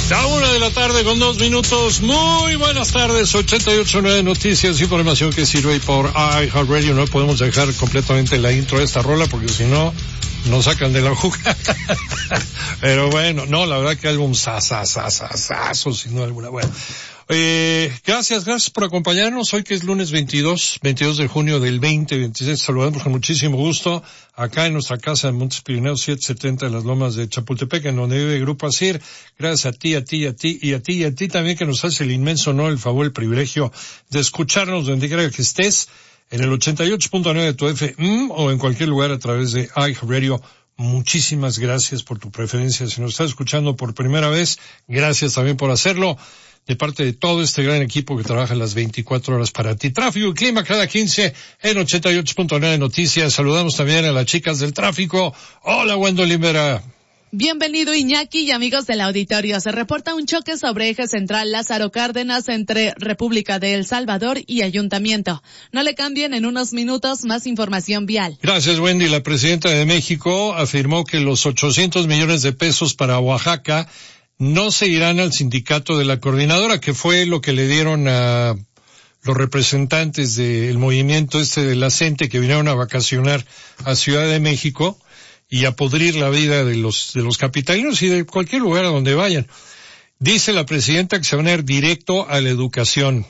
La 1:02 p.m. Muy buenas tardes. 88.9 Noticias, información que sirve por iHeartRadio. No podemos dejar completamente la intro de esta rola porque si no nos sacan de la jugada. Pero bueno, no, la verdad que álbum sasasasasaso, sin duda alguna. Bueno, gracias por acompañarnos hoy que es lunes 22 de junio del 2026. Saludamos con muchísimo gusto acá en nuestra casa en Montes Pirineos 770 de las Lomas de Chapultepec, en donde vive Grupo ASIR. Gracias a ti y a ti también, que nos hace el inmenso honor, el favor, el privilegio de escucharnos donde quiera que estés, en el 88.9 de tu FM o en cualquier lugar a través de iHeartRadio. Muchísimas gracias por tu preferencia. Si nos estás escuchando por primera vez, gracias también por hacerlo. De parte de todo este gran equipo que trabaja las 24 horas para ti. Tráfico y clima cada 15 en 88.9 Noticias. Saludamos también a las chicas del tráfico. Hola, Wendolyn Vera. Bienvenido, Iñaki, y amigos del auditorio. Se reporta un choque sobre eje central Lázaro Cárdenas entre República de El Salvador y Ayuntamiento. No le cambien, en unos minutos más información vial. Gracias, Wendy. La presidenta de México afirmó que los 800 millones de pesos para Oaxaca no se irán al sindicato de la coordinadora, que fue lo que le dieron a los representantes del movimiento de la CENTE que vinieron a vacacionar a Ciudad de México y a podrir la vida de los capitalinos y de cualquier lugar a donde vayan. Dice la presidenta que se van a ir directo a la educación.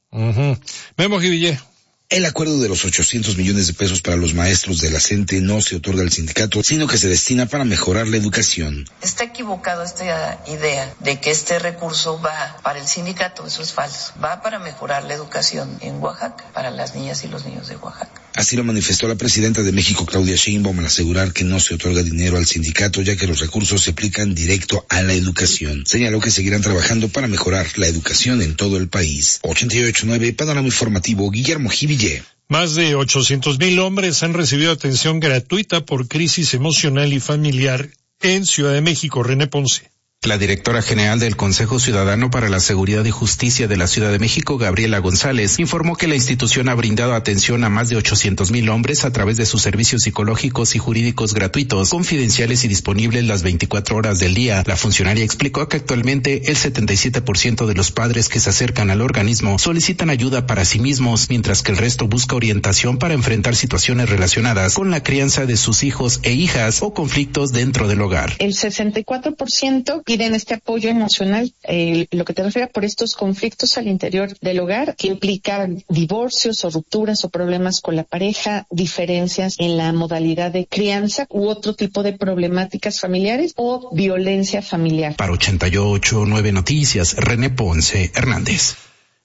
Memo Jivillé. El acuerdo de los 800 millones de pesos para los maestros de la CENTE no se otorga al sindicato, sino que se destina para mejorar la educación. Está equivocado esta idea de que este recurso va para el sindicato, eso es falso. Va para mejorar la educación en Oaxaca, para las niñas y los niños de Oaxaca. Así lo manifestó la presidenta de México, Claudia Sheinbaum, al asegurar que no se otorga dinero al sindicato, ya que los recursos se aplican directo a la educación. Señaló que seguirán trabajando para mejorar la educación en todo el país. 88.9, Panorama Informativo, Guillermo Jivillé. Más de 800,000 hombres han recibido atención gratuita por crisis emocional y familiar en Ciudad de México. René Ponce. La directora general del Consejo Ciudadano para la Seguridad y Justicia de la Ciudad de México, Gabriela González, informó que la institución ha brindado atención a más de 800,000 hombres a través de sus servicios psicológicos y jurídicos gratuitos, confidenciales y disponibles las 24 horas del día. La funcionaria explicó que actualmente el 77% de los padres que se acercan al organismo solicitan ayuda para sí mismos, mientras que el resto busca orientación para enfrentar situaciones relacionadas con la crianza de sus hijos e hijas o conflictos dentro del hogar. El 64% piden este apoyo emocional, lo que te refiere por estos conflictos al interior del hogar, que implican divorcios o rupturas o problemas con la pareja, diferencias en la modalidad de crianza u otro tipo de problemáticas familiares o violencia familiar. Para 88.9 Noticias, René Ponce Hernández.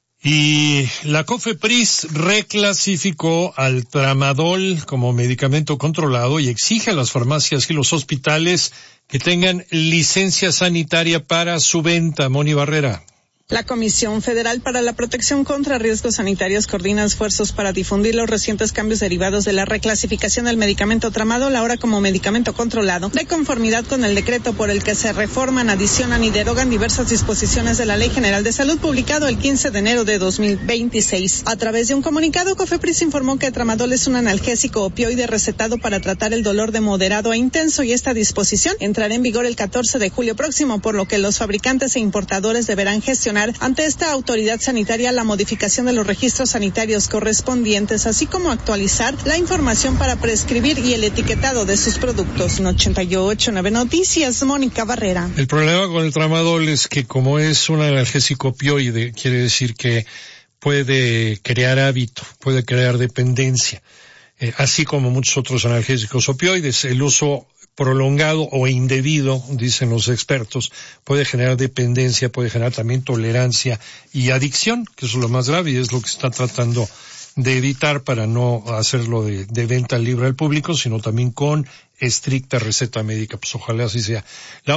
Y la COFEPRIS reclasificó al tramadol como medicamento controlado y exige a las farmacias y los hospitales que tengan licencia sanitaria para su venta. Moni Barrera. La Comisión Federal para la Protección contra Riesgos Sanitarios coordina esfuerzos para difundir los recientes cambios derivados de la reclasificación del medicamento tramadol ahora como medicamento controlado, de conformidad con el decreto por el que se reforman, adicionan y derogan diversas disposiciones de la Ley General de Salud publicado el 15 de enero de 2026. A través de un comunicado, COFEPRIS informó que tramadol es un analgésico opioide recetado para tratar el dolor de moderado a intenso y esta disposición entrará en vigor el 14 de julio próximo, por lo que los fabricantes e importadores deberán gestionar ante esta autoridad sanitaria la modificación de los registros sanitarios correspondientes, así como actualizar la información para prescribir y el etiquetado de sus productos. En 88.9 Noticias, Mónica Barrera. El problema con el tramadol es que como es un analgésico opioide, quiere decir que puede crear hábito, puede crear dependencia, así como muchos otros analgésicos opioides. El uso prolongado o indebido, dicen los expertos, puede generar dependencia, puede generar también tolerancia y adicción, que eso es lo más grave y es lo que se está tratando de evitar para no hacerlo de venta libre al público, sino también con estricta receta médica. Pues ojalá así sea. La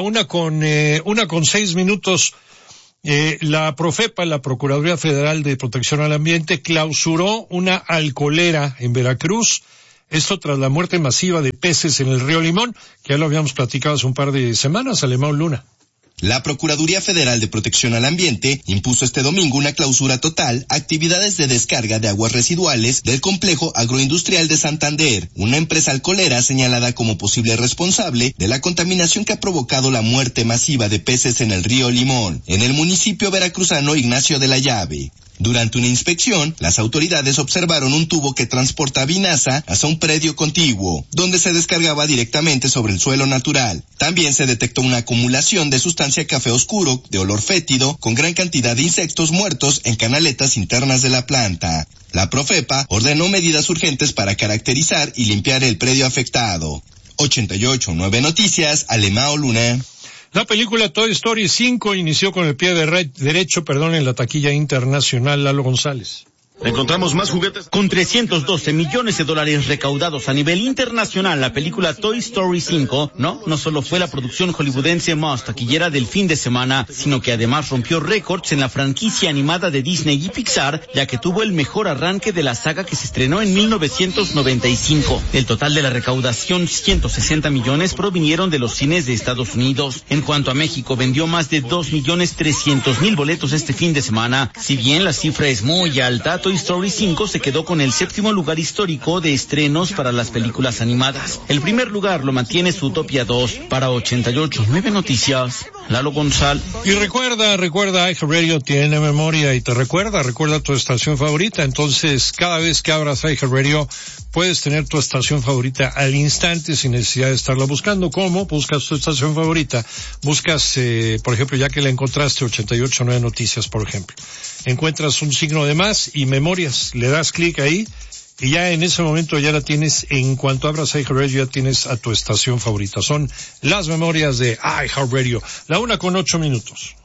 1:06 la Profepa, la Procuraduría Federal de Protección al Ambiente, clausuró una alcoholera en Veracruz. Esto tras la muerte masiva de peces en el río Limón, que ya lo habíamos platicado hace un par de semanas, Alemão Luna. La Procuraduría Federal de Protección al Ambiente impuso este domingo una clausura total a actividades de descarga de aguas residuales del complejo agroindustrial de Santander, una empresa alcoholera señalada como posible responsable de la contaminación que ha provocado la muerte masiva de peces en el río Limón, en el municipio veracruzano Ignacio de la Llave. Durante una inspección, las autoridades observaron un tubo que transporta vinaza hacia un predio contiguo, donde se descargaba directamente sobre el suelo natural. También se detectó una acumulación de sustancia café oscuro, de olor fétido, con gran cantidad de insectos muertos en canaletas internas de la planta. La Profepa ordenó medidas urgentes para caracterizar y limpiar el predio afectado. 88.9 Noticias, Alemao Luna. La película Toy Story 5 inició con el pie derecho en la taquilla internacional. Lalo González. Encontramos más juguetes. Con $312 millones recaudados a nivel internacional, la película Toy Story 5 no solo fue la producción hollywoodense más taquillera del fin de semana, sino que además rompió récords en la franquicia animada de Disney y Pixar, ya que tuvo el mejor arranque de la saga que se estrenó en 1995. El total de la recaudación, 160 millones, provinieron de los cines de Estados Unidos. En cuanto a México, vendió más de 2.300.000 boletos este fin de semana. Si bien la cifra es muy alta, Toy Story 5 se quedó con el 7º lugar histórico de estrenos para las películas animadas. El primer lugar lo mantiene Zootopia 2. Para 88.9 Noticias, Lalo González. Y recuerda, iHeartRadio tiene memoria y te recuerda tu estación favorita. Entonces, cada vez que abras iHeartRadio, puedes tener tu estación favorita al instante sin necesidad de estarla buscando. ¿Cómo? Buscas tu estación favorita. Buscas, por ejemplo, ya que la encontraste, 88.9 Noticias, por ejemplo. Encuentras un signo de más y memorias. Le das clic ahí y ya en ese momento ya la tienes. En cuanto abras iHeartRadio, ya tienes a tu estación favorita. Son las memorias de iHeartRadio. 1:08 PM.